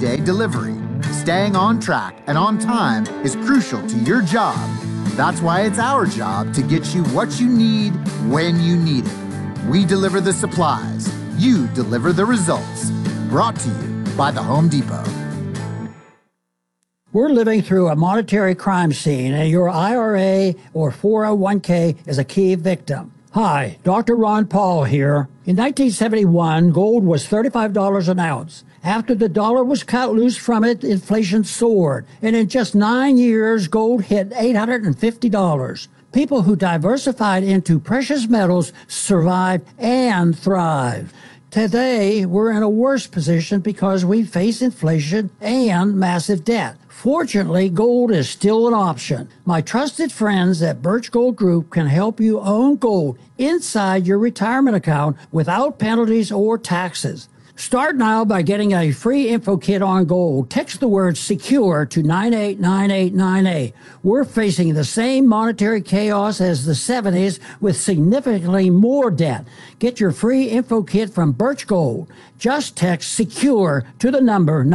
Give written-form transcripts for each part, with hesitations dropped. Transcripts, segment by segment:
day delivery. Staying on track and on time is crucial to your job. That's why it's our job to get you what you need when you need it. We deliver the supplies. You deliver the results. Brought to you by the Home Depot. We're living through a monetary crime scene, and your IRA or 401k is a key victim. Hi, Dr. Ron Paul here. In 1971, gold was $35 an ounce. After the dollar was cut loose from it, inflation soared, and in just 9 years, gold hit $850. People who diversified into precious metals survived and thrived. Today, we're in a worse position because we face inflation and massive debt. Fortunately, gold is still an option. My trusted friends at Birch Gold Group can help you own gold inside your retirement account without penalties or taxes. Start now by getting a free info kit on gold. Text the word SECURE to 989898. We're facing the same monetary chaos as the 70s with significantly more debt. Get your free info kit from Birch Gold. Just text SECURE to the number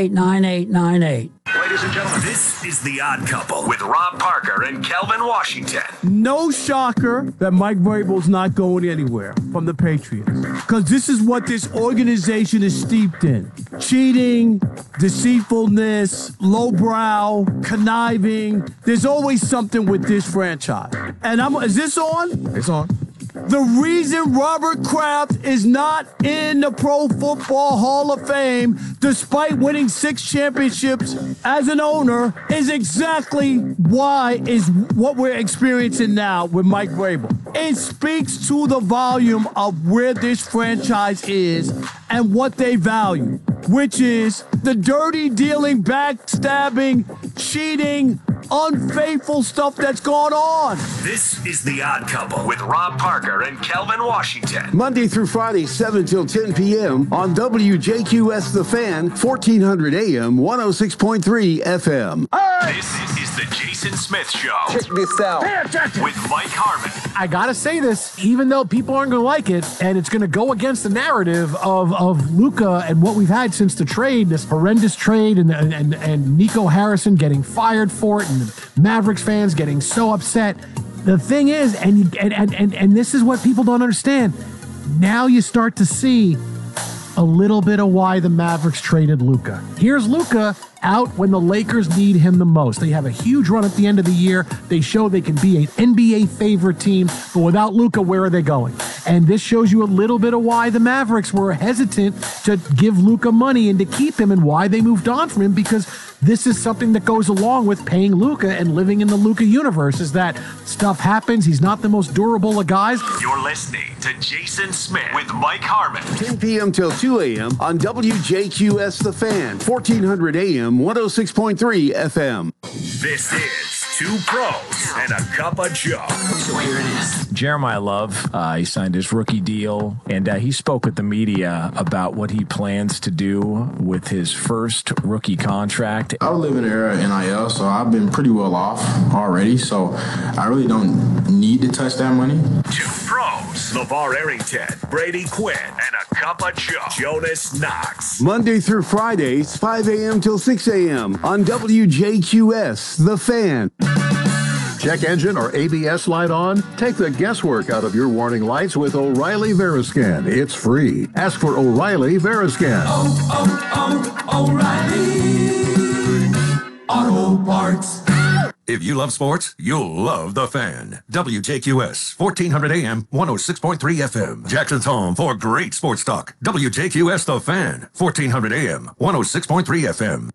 989898. Ladies and gentlemen, this is The Odd Couple with Rob Parker and Kelvin Washington. No shocker that Mike Vrabel's not going anywhere from the Patriots, because this is what this organization is steeped in. Cheating, deceitfulness, lowbrow, conniving. There's always something with this franchise. And is this on? It's on. The reason Robert Kraft is not in the Pro Football Hall of Fame, despite winning 6 championships as an owner, is exactly why is what we're experiencing now with Mike Vrabel. It speaks to the volume of where this franchise is and what they value, which is the dirty dealing, backstabbing, cheating, unfaithful stuff that's going on. This is The Odd Couple with Rob Parker and Kelvin Washington. Monday through Friday, 7 till 10 p.m. on WJQS The Fan, 1400 AM, 106.3 FM. This is the Jason Smith Show. Check this out. With Mike Harmon. I gotta say this, even though people aren't gonna like it, and it's gonna go against the narrative of Luka and what we've had since the trade, this horrendous trade, and Nico Harrison getting fired for it, and the Mavericks fans getting so upset. The thing is, and this is what people don't understand. Now you start to see a little bit of why the Mavericks traded Luka. Here's Luka out when the Lakers need him the most. They have a huge run at the end of the year. They show they can be an NBA favorite team, but without Luka, where are they going? And this shows you a little bit of why the Mavericks were hesitant to give Luka money and to keep him, and why they moved on from him, because this is something that goes along with paying Luka and living in the Luka universe, is that stuff happens. He's not the most durable of guys. You're listening to Jason Smith with Mike Harmon. 10 p.m. till 2 a.m. on WJQS The Fan, 1400 AM, 106.3 FM. This is Two Pros and a Cup of Joe. So here it is. Jeremiah Love, he signed his rookie deal, and he spoke with the media about what he plans to do with his first rookie contract. I live in an era of NIL, so I've been pretty well off already, so I really don't need to touch that money. Two Pros, LeVar Arrington, Brady Quinn, and a Cup of Joe, Jonas Knox. Monday through Fridays, 5 a.m. till 6 a.m. on WJQS The Fan. Check engine or ABS light on? Take the guesswork out of your warning lights with O'Reilly Veriscan. It's free. Ask for O'Reilly Veriscan. O'Reilly Auto Parts. If you love sports, you'll love The Fan. WJQS, 1400 AM, 106.3 FM. Jackson's home for great sports talk. WJQS The Fan, 1400 AM, 106.3 FM.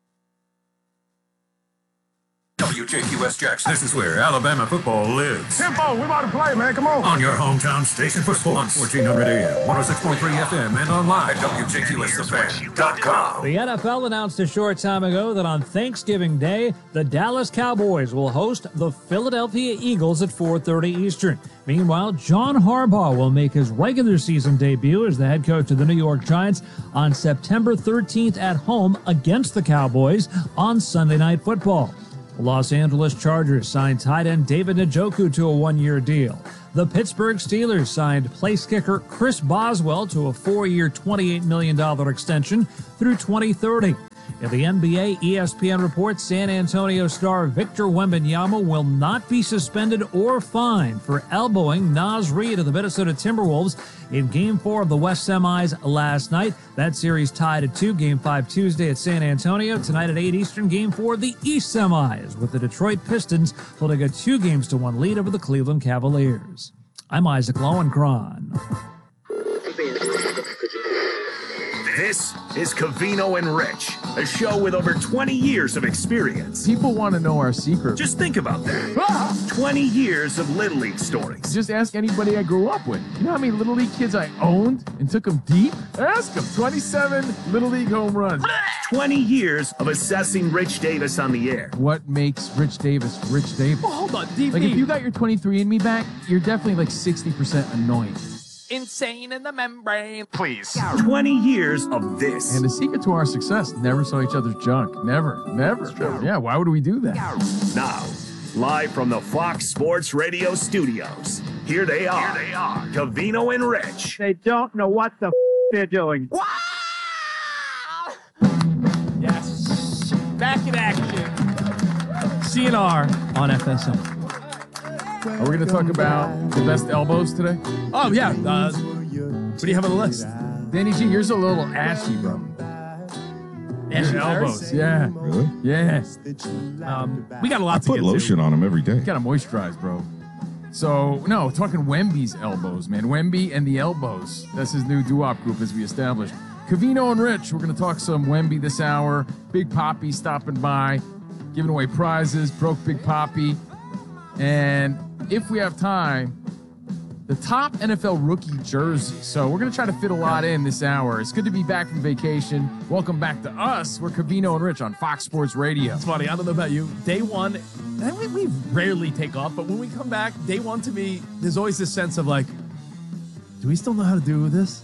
WJQS Jackson. This is where Alabama football lives. Tempo, we about to play, man. Come on. On your hometown station for sports. 1400 AM, 106.3 FM, and online at WJQSTheFan.com. The NFL announced a short time ago that on Thanksgiving Day, the Dallas Cowboys will host the Philadelphia Eagles at 4:30 Eastern. Meanwhile, John Harbaugh will make his regular season debut as the head coach of the New York Giants on September 13th at home against the Cowboys on Sunday Night Football. The Los Angeles Chargers signed tight end David Njoku to a one-year deal. The Pittsburgh Steelers signed place kicker Chris Boswell to a 4-year, $28 million extension through 2030. In the NBA, ESPN reports San Antonio star Victor Wembanyama will not be suspended or fined for elbowing Naz Reid of the Minnesota Timberwolves in Game 4 of the West Semis last night. That series tied at 2, Game 5 Tuesday at San Antonio. Tonight at 8 Eastern, Game 4 of the East Semis, with the Detroit Pistons holding a 2-1 lead over the Cleveland Cavaliers. I'm Isaac Lowenkron. This is Covino and Rich, a show with over 20 years of experience. People want to know our secret. Just think about that. 20 years of Little League stories. Just ask anybody I grew up with. You know how many Little League kids I owned and took them deep? Ask them. 27 Little League home runs. 20 years of assessing Rich Davis on the air. What makes Rich Davis Rich Davis? Oh, hold on, DP. Like, if you got your 23andMe back, you're definitely like 60% annoying. Insane in the membrane. Please. 20 years of this. And the secret to our success, never saw each other's junk. Never. Yeah, why would we do that? Now, live from the Fox Sports Radio studios, here they are. Covino and Rich. They don't know what the they're doing. Yes. Back in action. CNR on FSM. Are we going to talk about the best elbows today? Oh, yeah. What do you have on the list? Danny G, yours a little ashy, bro. Ashy elbows. Yeah. Really? Yeah. We got a lot I to put get lotion to. on them every day. You got to moisturize, bro. So, no, talking Wemby's elbows, man. Wemby and the Elbows. That's his new doo-wop group, as we established. Covino and Rich, we're going to talk some Wemby this hour. Big Poppy stopping by, giving away prizes. Broke Big Poppy. And if we have time, the top NFL rookie jersey. So we're going to try to fit a lot in this hour. It's good to be back from vacation. Welcome back to us. We're Covino and Rich on Fox Sports Radio. It's funny. I don't know about you. Day one, we rarely take off, but when we come back, day one to me, there's always this sense of like, do we still know how to do this?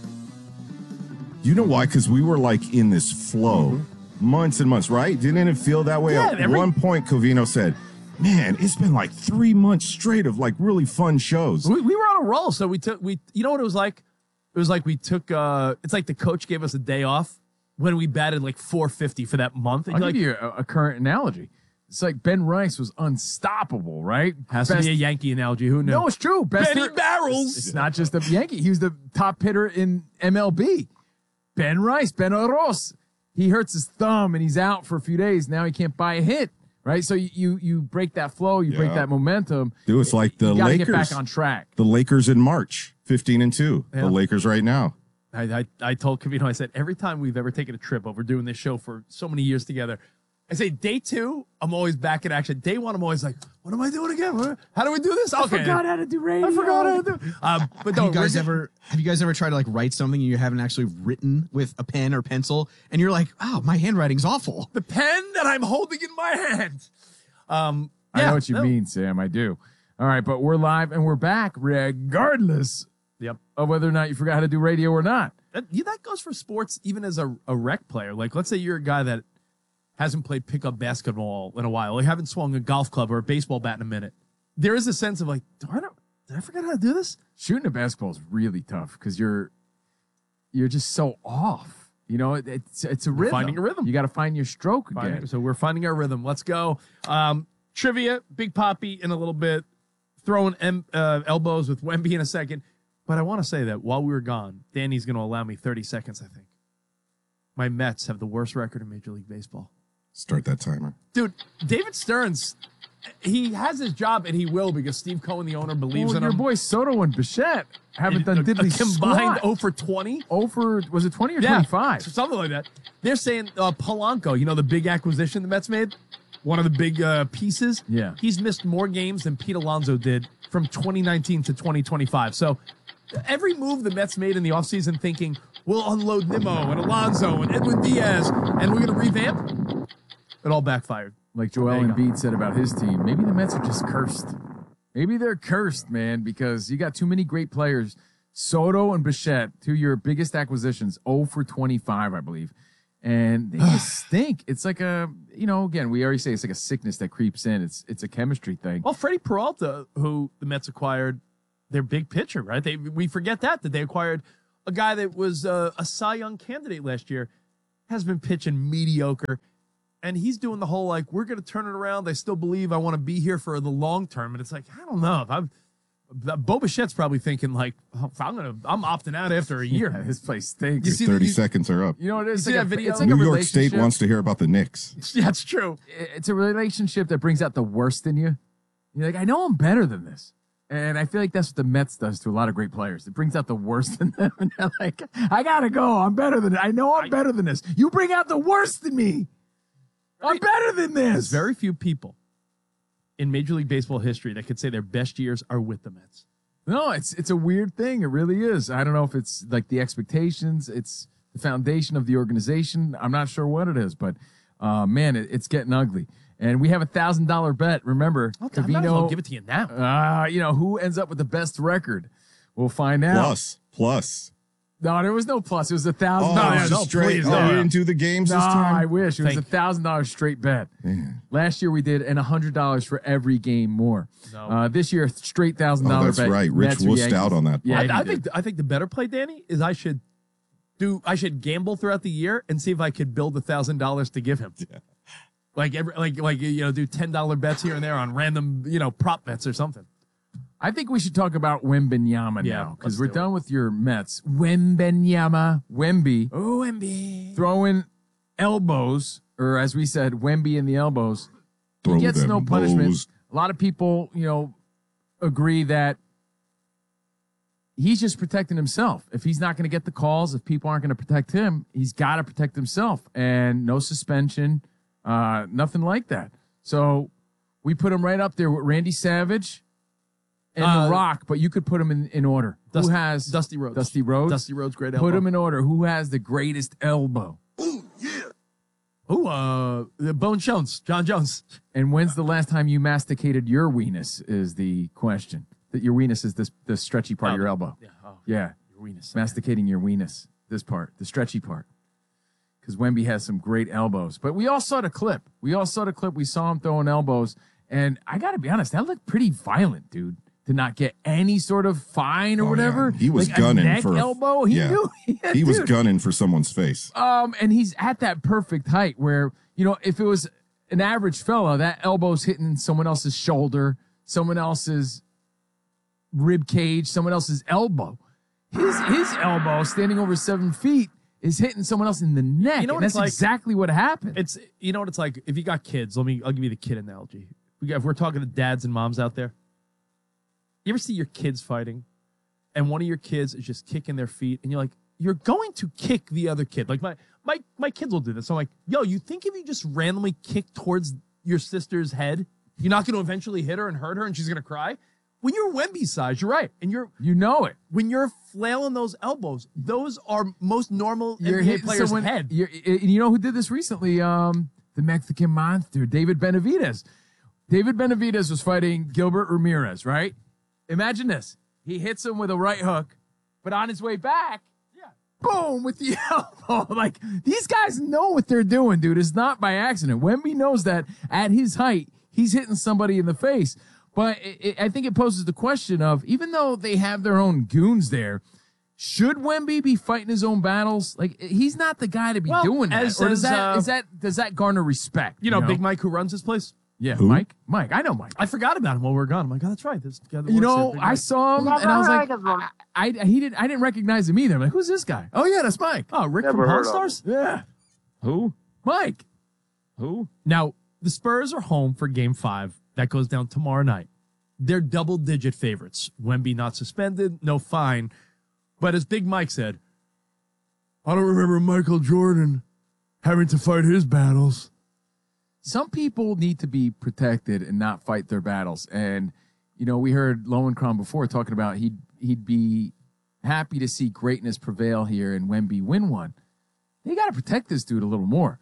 You know why? Because we were like in this flow months and months, right? Didn't it feel that way? Yeah, At one point, Covino said, man, it's been like 3 months straight of like really fun shows. We were on a roll, so we you know what it was like? It was like we took it's like the coach gave us a day off when we batted like 450 for that month. I'll give you a current analogy. It's like Ben Rice was unstoppable, right? Has to be a Yankee analogy. Who knew? No, it's true. Benny Barrels. It's not just a Yankee. He was the top hitter in MLB. Ben Rice, Ben Oros. He hurts his thumb and he's out for a few days. Now he can't buy a hit. Right, so you break that flow, you break that momentum. Dude, it's like the you gotta Lakers. Get back on track. The Lakers in March, 15-2. Yeah. The Lakers right now. I told Covino, I said, every time we've ever taken a trip over doing this show for so many years together, I say day 2, I'm always back in action. Day 1, I'm always like, what am I doing again? How do we do this? I forgot how to do radio. I forgot how to do. But have you guys ever tried to like write something you haven't actually written with a pen or pencil, and you're like, oh, my handwriting's awful. The pen that I'm holding in my hand. I know what you mean, Sam. I do. All right, but we're live and we're back regardless of whether or not you forgot how to do radio or not. That goes for sports, even as a rec player. Like, let's say you're a guy that hasn't played pickup basketball in a while, or you haven't swung a golf club or a baseball bat in a minute. There is a sense of like, did I forget how to do this? Shooting a basketball is really tough because you're just so off. You know, it's a rhythm. Finding a rhythm. You got to find your stroke again. So we're finding our rhythm. Let's go. Trivia, Big Poppy in a little bit, throwing elbows with Wemby in a second. But I want to say that while we were gone, Danny's going to allow me 30 seconds, I think. My Mets have the worst record in Major League Baseball. Start that timer. Dude, David Stearns, he has his job, and he will because Steve Cohen, the owner, believes in him. Your boy Soto and Bichette haven't done diddly combined squat. 0 for 20. 0 for, was it 20 or 25? Something like that. They're saying Polanco, you know, the big acquisition the Mets made, one of the big pieces. Yeah. He's missed more games than Pete Alonso did from 2019 to 2025. So every move the Mets made in the offseason thinking, we'll unload Nimmo and Alonso and Edwin Diaz, and we're going to revamp, it all backfired. Like Joel Embiid said about his team, maybe the Mets are just cursed. Maybe they're cursed, man, because you got too many great players. Soto and Bichette, 2 of your biggest acquisitions, 0 for 25, I believe. And they just stink. It's like a, you know, again, we already say it's like a sickness that creeps in. It's a chemistry thing. Well, Freddie Peralta, who the Mets acquired, their big pitcher, right? We forget that they acquired a guy that was a Cy Young candidate last year, has been pitching mediocre. And he's doing the whole, like, we're going to turn it around. I still believe I want to be here for the long term. And it's like, I don't know. Bo Bichette's probably thinking, like, I'm opting out after a year. Yeah, his place stinks. Your 30 seconds are up. You know what it is? You see that video? It's like New a York State relationship. wants to hear about the Knicks. Yeah, it's true. It's a relationship that brings out the worst in you. You're like, I know I'm better than this. And I feel like that's what the Mets does to a lot of great players. It brings out the worst in them. And they're like, I got to go. I'm better than it. I know I'm better than this. You bring out the worst in me. I'm better than this. There's very few people in Major League Baseball history that could say their best years are with the Mets. No, it's a weird thing. It really is. I don't know if it's like the expectations. It's the foundation of the organization. I'm not sure what it is, but man, it's getting ugly. And we have $1,000 bet. Remember, I'll give it to you now. Who ends up with the best record? We'll find out. Plus. No, there was no plus. It was $1,000. Oh, No, straight. please, We no. didn't do the games this time? I wish. It was $1,000 straight bet. Man. Last year we did and $100 for every game more. No. This year, straight $1,000 bet. That's right. Rich Mets wussed Yankees. out on that. Yeah, I think the better play, Danny, is I should gamble throughout the year and see if I could build $1,000 to give him. Yeah. Do $10 bets here and there on random, prop bets or something. I think we should talk about Wembenyama now because we're do done with your Mets. Wembenyama, Wemby. Oh, Wemby. Throwing elbows, or as we said, Wemby in the elbows. Throw He gets them no punishment. bows. A lot of people, agree that he's just protecting himself. If he's not going to get the calls, if people aren't going to protect him, he's got to protect himself. And no suspension, nothing like that. So we put him right up there with Randy Savage and The Rock, but you could put him in order. Who has Dusty Rhodes? Dusty Rhodes. Dusty Rhodes, great elbow. Put him in order. Who has the greatest elbow? Bone Jones, John Jones. And when's the last time you masticated your weenus is the question. That your weenus is the stretchy part of your elbow. Yeah. Your weenus. Masticating your weenus. This part, the stretchy part. Because Wemby has some great elbows. But we all saw the clip. We saw him throwing elbows. And I got to be honest, that looked pretty violent, dude. To not get any sort of fine or whatever. Yeah. He was like gunning a neck for elbow. He knew. He was gunning for someone's face. And he's at that perfect height where, if it was an average fella, that elbow's hitting someone else's shoulder, someone else's rib cage, someone else's elbow. His elbow, standing over 7 feet, is hitting someone else in the neck. You know what and that's it's like? exactly what happened. It's what it's like. If you got kids, I'll give you the kid analogy. If we're talking to dads and moms out there, you ever see your kids fighting, and one of your kids is just kicking their feet, and you're like, you're going to kick the other kid. Like my kids will do this. So I'm like, yo, you think if you just randomly kick towards your sister's head, you're not going to eventually hit her and hurt her, and she's going to cry? When you're Wemby's size, you're right, and you know it. When you're flailing those elbows, those are most normal You're NBA hitting players' someone. head. You know who did this recently? The Mexican monster, David Benavidez. David Benavidez was fighting Gilbert Ramirez, right? Imagine this. He hits him with a right hook, but on his way back, boom, with the elbow. Like, these guys know what they're doing, dude. It's not by accident. Wemby knows that at his height, he's hitting somebody in the face. But I think it poses the question of, even though they have their own goons there, should Wemby be fighting his own battles? Like, he's not the guy to be doing that. Or does that garner respect? You know, Big Mike who runs his place? Yeah, Who? Mike. I know Mike. I forgot about him while we were gone. I'm like, oh, that's right. This guy that You works know, at Big I Mike. saw him and I was like, I didn't recognize him either. I'm like, who's this guy? Oh yeah, that's Mike. Oh, Rick Never from Pawn heard of Stars? Yeah, Who? Mike. Who? Now, the Spurs are home for Game 5. That goes down tomorrow night. They're double-digit favorites. Wemby not suspended, no fine. But as Big Mike said, I don't remember Michael Jordan having to fight his battles. Some people need to be protected and not fight their battles. And, we heard Lowenkron before talking about he'd be happy to see greatness prevail here and Wemby win one. They got to protect this dude a little more.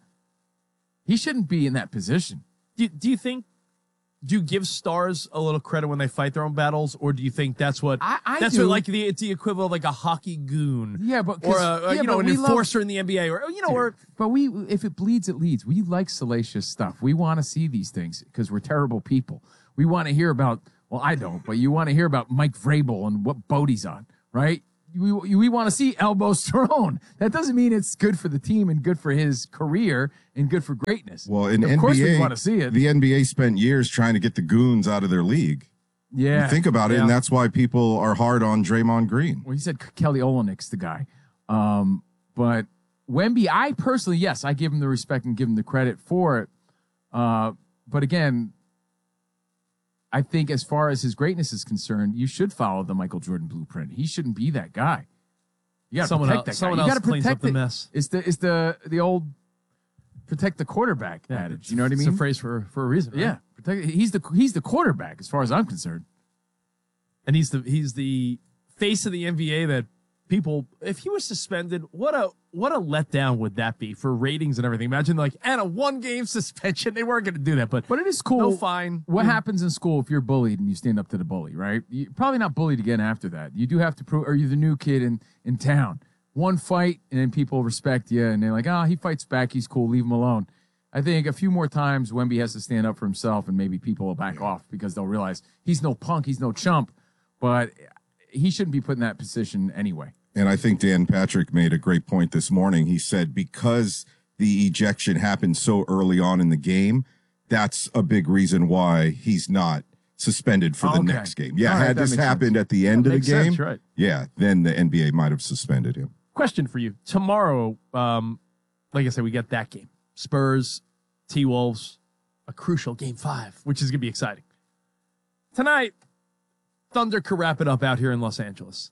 He shouldn't be in that position. Do you think, do you give stars a little credit when they fight their own battles, or do you think that's what that's do. what, like, it's the equivalent of like a hockey goon? Yeah, but or but an we enforcer in the NBA, or But if it bleeds, it leads. We like salacious stuff. We want to see these things because we're terrible people. We want to hear about. Well, I don't, but you want to hear about Mike Vrabel and what boat he's on, right? we want to see elbows thrown. That doesn't mean it's good for the team and good for his career and good for greatness. Well, in of NBA, course we want to see it. The NBA spent years trying to get the goons out of their league. Yeah. You think about it, and that's why people are hard on Draymond Green. Well, he said Kelly Olynyk's the guy. But Wemby, I personally, yes, I give him the respect and give him the credit for it. But again, I think as far as his greatness is concerned, you should follow the Michael Jordan blueprint. He shouldn't be that guy. You got to protect that guy. Someone You else got to cleans protect up the mess. It's the old protect the quarterback adage. You know what I mean? It's a phrase for a reason. Right? Yeah, protect. He's the quarterback as far as I'm concerned. And he's the face of the NBA that people, if he was suspended, what a letdown would that be for ratings and everything. Imagine and a 1-game suspension. They weren't going to do that, but it is cool. No fine. What happens in school if you're bullied and you stand up to the bully, right? You're probably not bullied again after that. You do have to prove, or you're the new kid in town. One fight, and then people respect you, and they're like, he fights back. He's cool. Leave him alone. I think a few more times Wemby has to stand up for himself, and maybe people will back off because they'll realize he's no punk. He's no chump, but he shouldn't be put in that position anyway. And I think Dan Patrick made a great point this morning. He said because the ejection happened so early on in the game, that's a big reason why he's not suspended for the next game. Yeah, had this happened at the end of the game, sense, right. Yeah, then the NBA might have suspended him. Question for you. Tomorrow, like I said, we get that game. Spurs, T-Wolves, a crucial Game 5, which is going to be exciting. Tonight, Thunder could wrap it up out here in Los Angeles.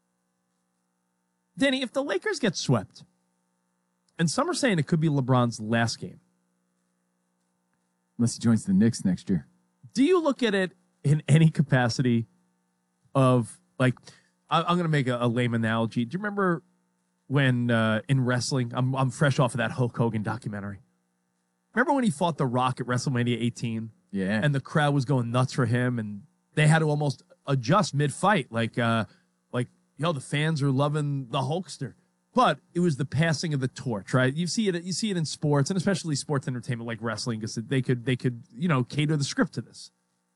Danny, if the Lakers get swept, and some are saying it could be LeBron's last game. Unless he joins the Knicks next year. Do you look at it in any capacity of, I'm going to make a lame analogy. Do you remember when in wrestling, I'm fresh off of that Hulk Hogan documentary. Remember when he fought The Rock at WrestleMania 18? Yeah. And the crowd was going nuts for him, and they had to almost adjust mid-fight. The fans are loving the Hulkster. But it was the passing of the torch, right? You see it in sports, and especially sports entertainment like wrestling, because they could cater the script to this.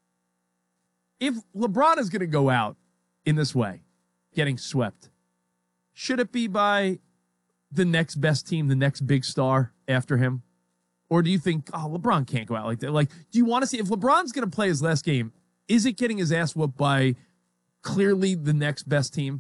If LeBron is going to go out in this way, getting swept, should it be by the next best team, the next big star after him? Or do you think, LeBron can't go out like that? Do you want to see, if LeBron's going to play his last game, is it getting his ass whooped by clearly the next best team?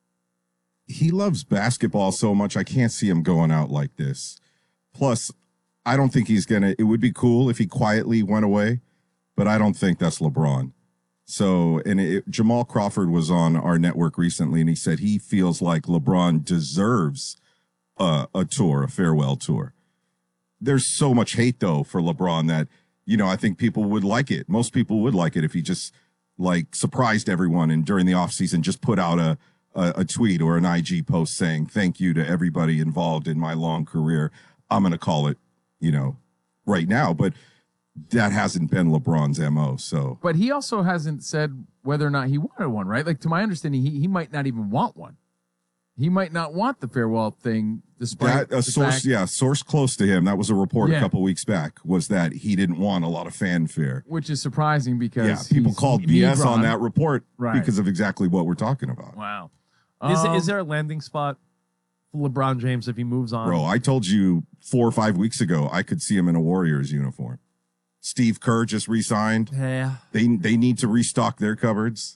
He loves basketball so much, I can't see him going out like this. Plus, I don't think he's going to, it would be cool if he quietly went away, but I don't think that's LeBron. So, Jamal Crawford was on our network recently, and he said he feels like LeBron deserves a tour, a farewell tour. There's so much hate, though, for LeBron that, I think people would like it. Most people would like it if he just, surprised everyone and during the offseason just put out a tweet or an IG post saying, thank you to everybody involved in my long career. I'm going to call it, right now. But that hasn't been LeBron's MO. So, but he also hasn't said whether or not he wanted one, right? To my understanding, he might not even want one. He might not want the farewell thing, despite that source close to him. That was a report a couple weeks back. Was that he didn't want a lot of fanfare, which is surprising because people called BS on that report right. because of exactly what we're talking about. Wow, is there a landing spot for LeBron James if he moves on? Bro, I told you 4 or 5 weeks ago I could see him in a Warriors uniform. Steve Kerr just re-signed. Yeah, they need to restock their cupboards.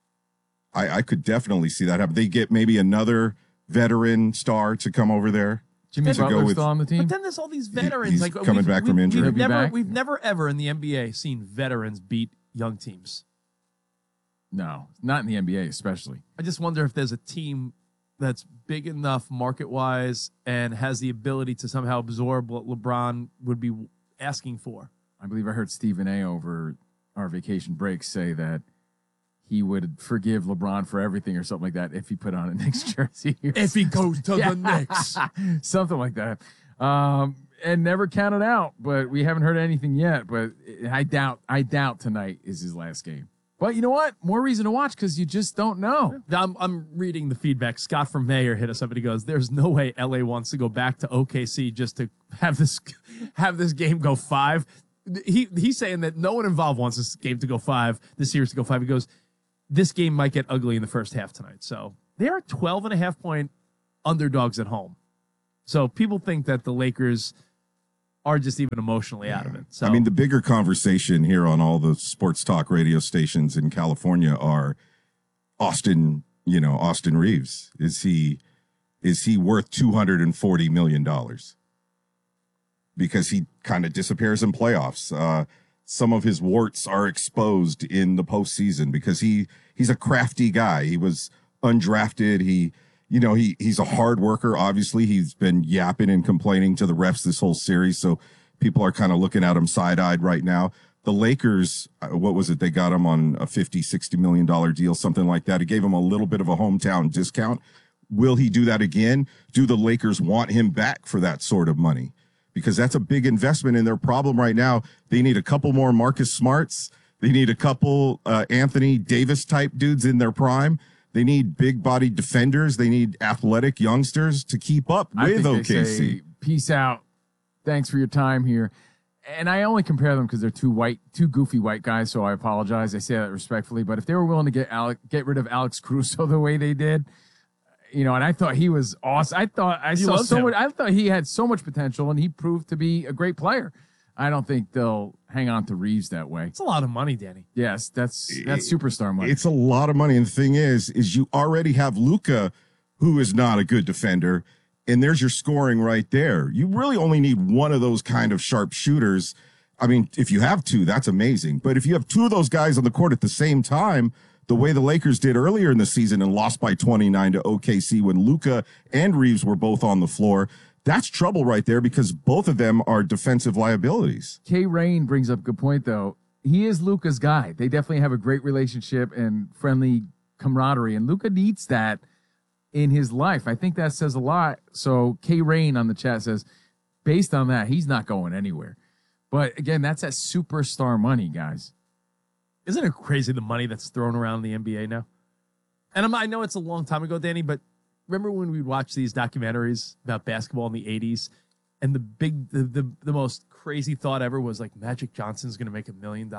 I could definitely see that happen. They get maybe another veteran star to come over there. Jimmy Butler's still on the team. But then there's all these veterans. He's coming back from injury. We've never ever in the NBA seen veterans beat young teams. No, not in the NBA especially. I just wonder if there's a team that's big enough market-wise and has the ability to somehow absorb what LeBron would be asking for. I believe I heard Stephen A. over our vacation break say that he would forgive LeBron for everything or something like that if he put on a Knicks jersey. If he goes to the Knicks. Something like that. And never count it out, but we haven't heard anything yet. But I doubt tonight is his last game. But you know what? More reason to watch because you just don't know. I'm reading the feedback. Scott from Mayer hit us up and he goes, there's no way LA wants to go back to OKC just to have this game go 5. He's saying that no one involved wants this game to go 5, this series to go 5. He goes, this game might get ugly in the first half tonight. So they are 12.5-point underdogs at home. So people think that the Lakers are just even emotionally out of it. So I mean, the bigger conversation here on all the sports talk radio stations in California are Austin Reeves. Is he worth $240 million? Because he kind of disappears in playoffs. Some of his warts are exposed in the postseason because he's a crafty guy. He was undrafted. He's a hard worker. Obviously, he's been yapping and complaining to the refs this whole series. So people are kind of looking at him side-eyed right now. The Lakers, what was it? They got him on a $50-60 million deal, something like that. It gave him a little bit of a hometown discount. Will he do that again? Do the Lakers want him back for that sort of money? Because that's a big investment in their problem right now. They need a couple more Marcus Smarts. They need a couple Anthony Davis type dudes in their prime. They need big body defenders. They need athletic youngsters to keep up with OKC. They say, peace out. Thanks for your time here. And I only compare them because they're two goofy white guys, so I apologize. I say that respectfully. But if they were willing to get rid of Alex Caruso the way they did, and I thought he was awesome. I thought he had so much potential, and he proved to be a great player. I don't think they'll hang on to Reeves that way. It's a lot of money, Danny. Yes, that's superstar money. It's a lot of money. And the thing is you already have Luka, who is not a good defender, and there's your scoring right there. You really only need one of those kind of sharp shooters. I mean, if you have two, that's amazing. But if you have two of those guys on the court at the same time, the way the Lakers did earlier in the season and lost by 29 to OKC when Luka and Reeves were both on the floor, that's trouble right there because both of them are defensive liabilities. K. Rain brings up a good point, though. He is Luka's guy. They definitely have a great relationship and friendly camaraderie, and Luka needs that in his life. I think that says a lot. So K. Rain on the chat says, based on that, he's not going anywhere. But again, that's that superstar money, guys. Isn't it crazy the money that's thrown around the NBA now? And I know it's a long time ago, Danny, but remember when we'd watch these documentaries about basketball in the 80s and the most crazy thought ever was like Magic Johnson's going to make $1 million.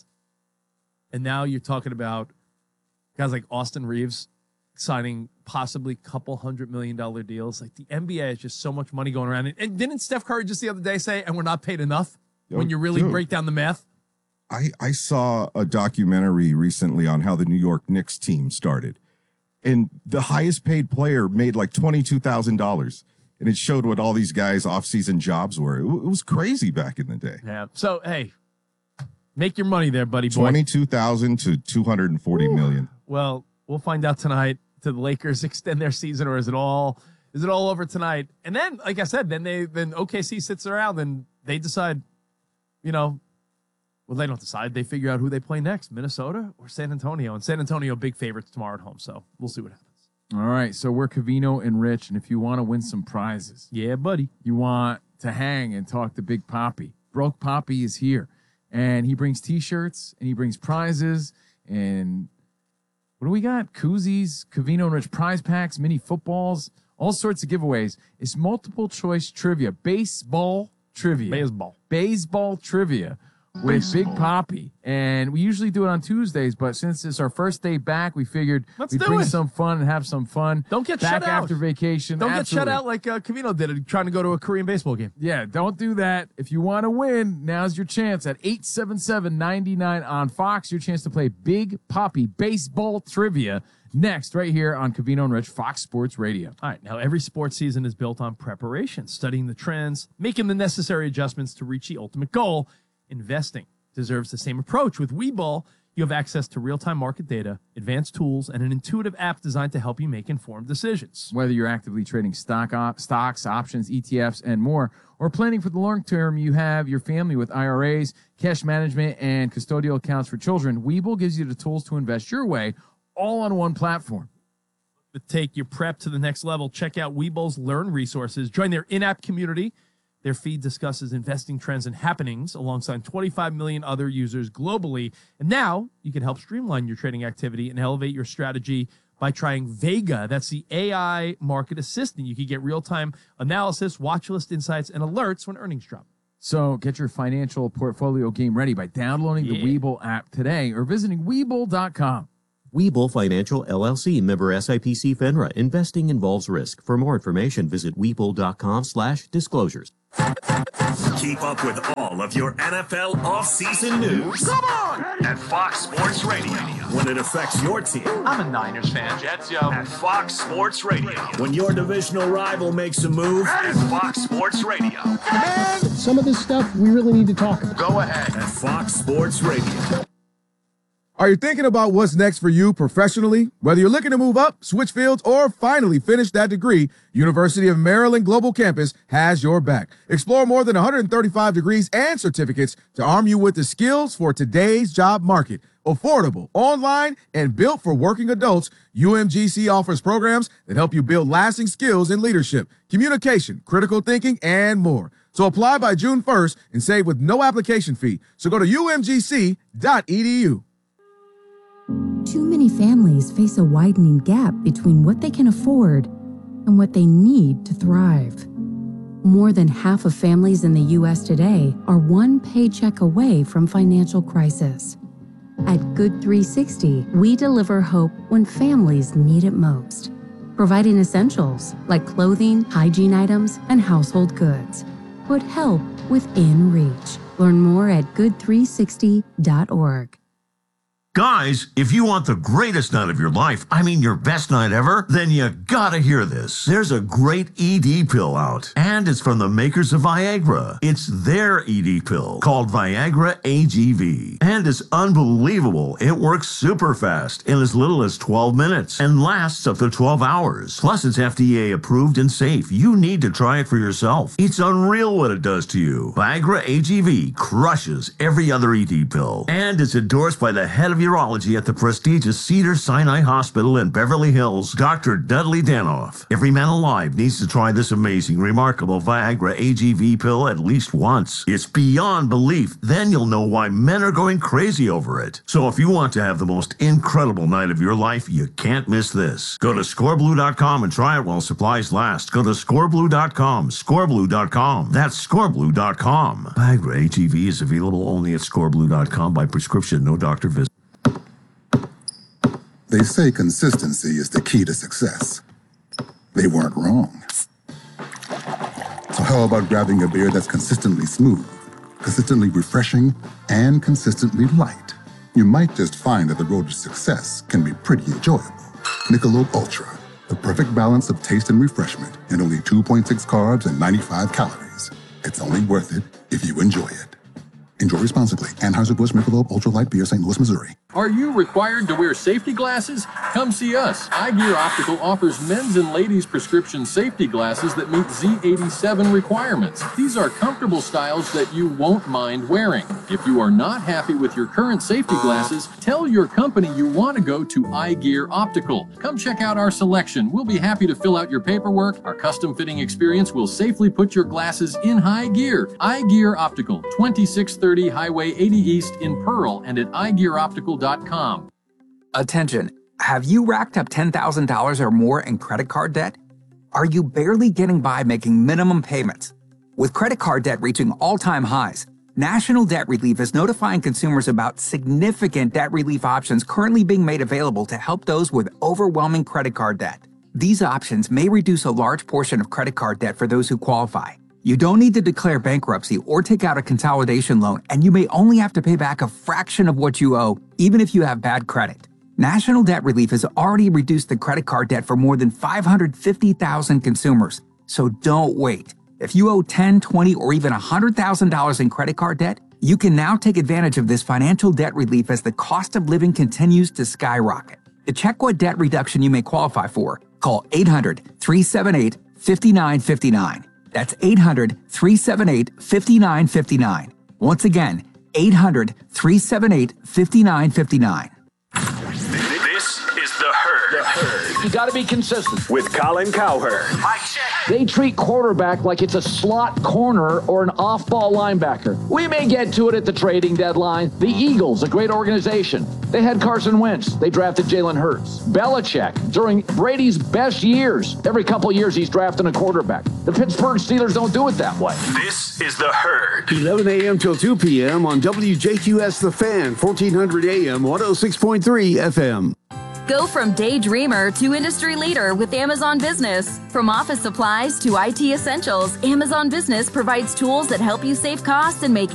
And now you're talking about guys like Austin Reeves signing possibly a couple $100 million deals. Like the NBA has just so much money going around. And didn't Steph Curry just the other day say, and we're not paid enough when you really break down the math? I saw a documentary recently on how the New York Knicks team started. And the highest paid player made like $22,000. And it showed what all these guys' off-season jobs were. It was crazy back in the day. Yeah. So, hey, make your money there, buddy boy. 22,000 to 240 million. Well, we'll find out tonight. Do the Lakers extend their season, or is it all over tonight? And then, like I said, then OKC sits around and they decide, well, they don't decide. They figure out who they play next, Minnesota or San Antonio. And San Antonio, big favorites tomorrow at home. So we'll see what happens. All right. So we're Covino and Rich. And if you want to win some prizes. Yeah, buddy. You want to hang and talk to Big Poppy. Broke Poppy is here. And he brings T-shirts and he brings prizes. And what do we got? Koozies, Covino and Rich prize packs, mini footballs, all sorts of giveaways. It's multiple choice trivia. Baseball trivia. Baseball trivia. With Big Poppy. And we usually do it on Tuesdays, but since it's our first day back, we figured we'd bring some fun and have some fun. Don't get back shut out after vacation. Don't get shut out like Covino did trying to go to a Korean baseball game. Yeah, don't do that. If you want to win, now's your chance at 877-99 on Fox. Your chance to play Big Poppy Baseball Trivia next, right here on Covino and Rich, Fox Sports Radio. All right, now every sports season is built on preparation, studying the trends, making the necessary adjustments to reach the ultimate goal. Investing deserves the same approach. With Webull, you have access to real-time market data, advanced tools, and an intuitive app designed to help you make informed decisions. Whether you're actively trading stocks, options, ETFs, and more, or planning for the long term, you have your family with IRAs, cash management, and custodial accounts for children. Webull gives you the tools to invest your way, all on one platform. To take your prep to the next level, check out Webull's Learn resources. Join their in-app community. Their feed discusses investing trends and happenings alongside 25 million other users globally. And now you can help streamline your trading activity and elevate your strategy by trying Vega. That's the AI market assistant. You can get real-time analysis, watch list insights, and alerts when earnings drop. So get your financial portfolio game ready by downloading the Webull app today or visiting Webull.com. Webull Financial LLC, member SIPC FINRA. Investing involves risk. For more information, visit Webull.com/disclosures. Keep up with all of your NFL offseason news. Come on! At Fox Sports Radio. When it affects your team. I'm a Niners fan, Jets, yo. At Fox Sports Radio. When your divisional rival makes a move. At Fox Sports Radio. Man, some of this stuff we really need to talk about. Go ahead. At Fox Sports Radio. Are you thinking about what's next for you professionally? Whether you're looking to move up, switch fields, or finally finish that degree, University of Maryland Global Campus has your back. Explore more than 135 degrees and certificates to arm you with the skills for today's job market. Affordable, online, and built for working adults, UMGC offers programs that help you build lasting skills in leadership, communication, critical thinking, and more. So apply by June 1st and save with no application fee. So go to umgc.edu. Too many families face a widening gap between what they can afford and what they need to thrive. More than half of families in the U.S. today are one paycheck away from financial crisis. At Good 360, we deliver hope when families need it most, providing essentials like clothing, hygiene items, and household goods. Put help within reach. Learn more at good360.org. Guys, if you want the greatest night of your life, I mean your best night ever, then you gotta hear this. There's a great ED pill out, and it's from the makers of Viagra. It's their ED pill called Viagra AGV, and it's unbelievable. It works super fast in as little as 12 minutes and lasts up to 12 hours. Plus, it's FDA approved and safe. You need to try it for yourself. It's unreal what it does to you. Viagra AGV crushes every other ED pill, and it's endorsed by the head of urology at the prestigious Cedars-Sinai Hospital in Beverly Hills, Dr. Dudley Danoff. Every man alive needs to try this amazing, remarkable Viagra AGV pill at least once. It's beyond belief. Then you'll know why men are going crazy over it. So if you want to have the most incredible night of your life, you can't miss this. Go to scoreblue.com and try it while supplies last. Go to scoreblue.com, scoreblue.com. That's scoreblue.com. Viagra AGV is available only at scoreblue.com by prescription, no doctor visit. They say consistency is the key to success. They weren't wrong. So how about grabbing a beer that's consistently smooth, consistently refreshing, and consistently light? You might just find that the road to success can be pretty enjoyable. Michelob Ultra, the perfect balance of taste and refreshment, and only 2.6 carbs and 95 calories. It's only worth it if you enjoy it. Enjoy responsibly. Anheuser-Busch Michelob Ultra Light Beer, St. Louis, Missouri. Are you required to wear safety glasses? Come see us. iGear Optical offers men's and ladies' prescription safety glasses that meet Z87 requirements. These are comfortable styles that you won't mind wearing. If you are not happy with your current safety glasses, tell your company you want to go to iGear Optical. Come check out our selection. We'll be happy to fill out your paperwork. Our custom fitting experience will safely put your glasses in high gear. iGear Optical, 2630 Highway 80 East in Pearl and at iGearOptical.com. Attention, have you racked up $10,000 or more in credit card debt? Are you barely getting by making minimum payments? With credit card debt reaching all-time highs, National Debt Relief is notifying consumers about significant debt relief options currently being made available to help those with overwhelming credit card debt. These options may reduce a large portion of credit card debt for those who qualify. You don't need to declare bankruptcy or take out a consolidation loan, and you may only have to pay back a fraction of what you owe, even if you have bad credit. National Debt Relief has already reduced the credit card debt for more than 550,000 consumers. So don't wait. If you owe $10,000, $20,000, or even $100,000 in credit card debt, you can now take advantage of this financial debt relief as the cost of living continues to skyrocket. To check what debt reduction you may qualify for, call 800-378-5959. That's 800-378-5959. Once again, 800-378-5959. This is The Herd. You got to be consistent. With Colin Cowherd. They treat quarterback like it's a slot corner or an off-ball linebacker. We may get to it at the trading deadline. The Eagles, a great organization. They had Carson Wentz. They drafted Jalen Hurts. Belichick, during Brady's best years, every couple years he's drafting a quarterback. The Pittsburgh Steelers don't do it that way. This is The Herd. 11 a.m. till 2 p.m. on WJQS The Fan, 1400 AM, 106.3 FM. Go from daydreamer to industry leader with Amazon Business. From office supplies to IT essentials, Amazon Business provides tools that help you save costs and make